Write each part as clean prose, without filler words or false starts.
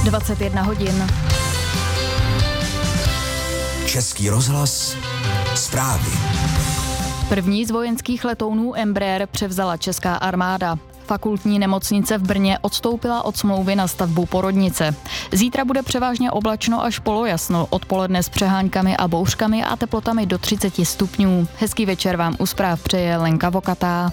21 hodin. Český rozhlas, zprávy. První z vojenských letounů Embraer převzala česká armáda. Fakultní nemocnice v Brně odstoupila od smlouvy na stavbu porodnice. Zítra bude převážně oblačno až polojasno, odpoledne s přeháňkami a bouřkami a teplotami do 30 stupňů. Hezký večer vám u zpráv přeje Lenka Vokatá.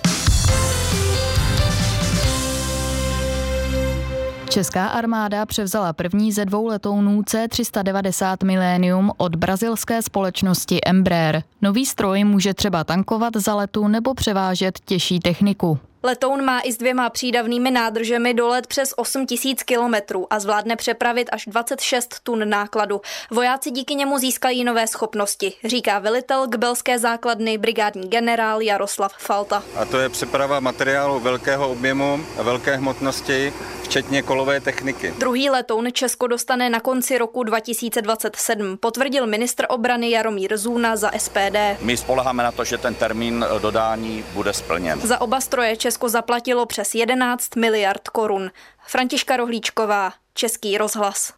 Česká armáda převzala první ze 2 letounů C-390 Millennium od brazilské společnosti Embraer. Nový stroj může třeba tankovat za letu nebo převážet těžší techniku. Letoun má i s 2 přídavnými nádržemi dolet přes 8 000 kilometrů a zvládne přepravit až 26 tun nákladu. Vojáci díky němu získají nové schopnosti, říká velitel Kbelské základny brigádní generál Jaroslav Falta. A to je přeprava materiálu velkého objemu a velké hmotnosti, včetně kolové techniky. Druhý letoun Česko dostane na konci roku 2027, potvrdil ministr obrany Jaromír Zůna za SPD. My spoléháme na to, že ten termín dodání bude splněn. Za oba stroje Česko zaplatilo přes 11 miliard korun. Františka Rohlíčková, Český rozhlas.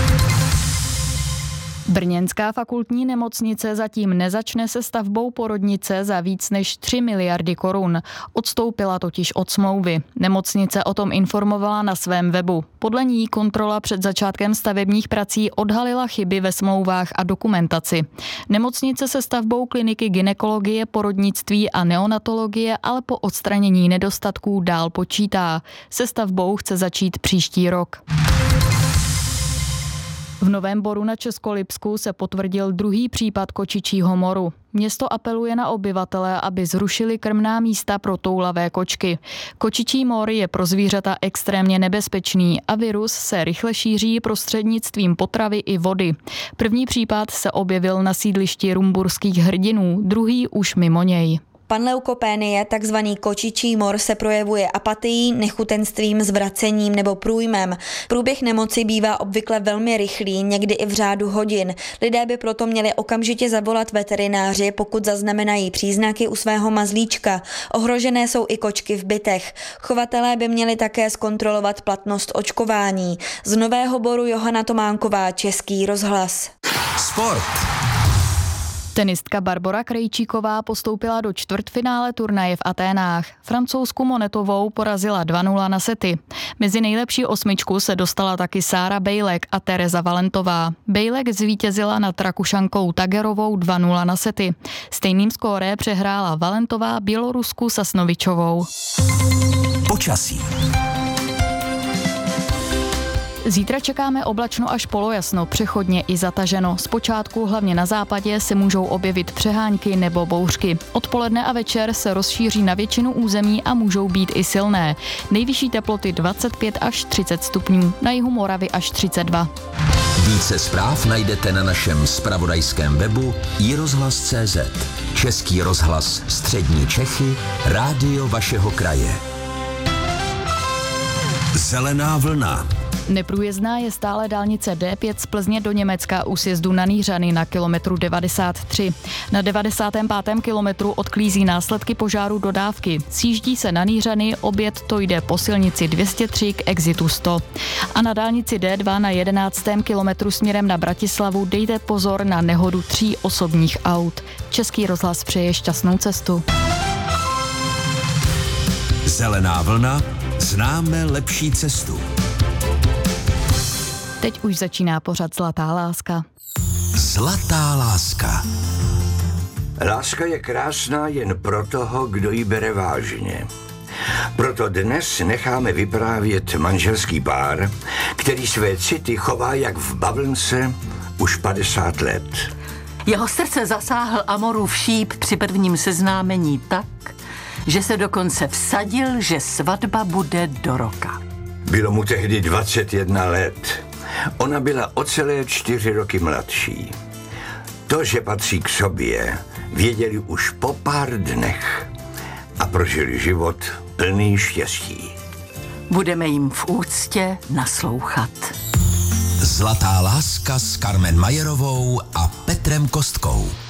Brněnská fakultní nemocnice zatím nezačne se stavbou porodnice za víc než 3 miliardy korun. Odstoupila totiž od smlouvy. Nemocnice o tom informovala na svém webu. Podle ní kontrola před začátkem stavebních prací odhalila chyby ve smlouvách a dokumentaci. Nemocnice se stavbou kliniky gynekologie, porodnictví a neonatologie ale po odstranění nedostatků dál počítá. Se stavbou chce začít příští rok. V Novém Boru na Českolipsku se potvrdil druhý případ kočičího moru. Město apeluje na obyvatele, aby zrušili krmná místa pro toulavé kočky. Kočičí mor je pro zvířata extrémně nebezpečný a virus se rychle šíří prostřednictvím potravy i vody. První případ se objevil na sídlišti rumburských hrdinů, druhý už mimo něj. Panleukopénie, takzvaný kočičí mor, se projevuje apatií, nechutenstvím, zvracením nebo průjmem. Průběh nemoci bývá obvykle velmi rychlý, někdy i v řádu hodin. Lidé by proto měli okamžitě zavolat veterináři, pokud zaznamenají příznaky u svého mazlíčka. Ohrožené jsou i kočky v bytech. Chovatelé by měli také zkontrolovat platnost očkování. Z Nového Boru Johana Tománková, Český rozhlas. Sport. Tenistka Barbora Krejčíková postoupila do čtvrtfinále turnaje v Aténách. Francouzsku Monetovou porazila 2-0 na sety. Mezi nejlepší 8 se dostala taky Sára Bejlek a Tereza Valentová. Bejlek zvítězila nad Rakušankou Tagerovou 2-0 na sety. Stejným skóré přehrála Valentová Bělorusku Sasnovičovou. Počasí. Zítra čekáme oblačno až polojasno, přechodně i zataženo. Zpočátku hlavně na západě se můžou objevit přehánky nebo bouřky. Odpoledne a večer se rozšíří na většinu území a můžou být i silné. Nejvyšší teploty 25 až 30 stupňů, na jihu Moravy až 32. Více zpráv najdete na našem zpravodajském webu iRozhlas.cz. Český rozhlas Střední Čechy, rádio vašeho kraje. Zelená vlna. Neprůjezdná je stále dálnice D5 z Plzně do Německa u sjezdu na Nýřany na kilometru 93. Na 95. kilometru odklízí následky požáru dodávky. Sjíždí se na Nýřany, opět to jde po silnici 203 k exitu 100. A na dálnici D2 na 11. kilometru směrem na Bratislavu dejte pozor na nehodu 3 osobních aut. Český rozhlas přeje šťastnou cestu. Zelená vlna, známe lepší cestu. Teď už začíná pořad Zlatá láska. Zlatá láska. Láska je krásná jen pro toho, kdo ji bere vážně. Proto dnes necháme vyprávět manželský pár, který své city chová jak v bavlnce už 50 let. Jeho srdce zasáhl Amorův šíp při prvním seznámení tak, že se dokonce vsadil, že svatba bude do roka. Bylo mu tehdy 21 let. Ona byla o celé 4 roky mladší. To, že patří k sobě, věděli už po pár dnech a prožili život plný štěstí. Budeme jim v úctě naslouchat. Zlatá láska s Carmen Majerovou a Petrem Kostkou.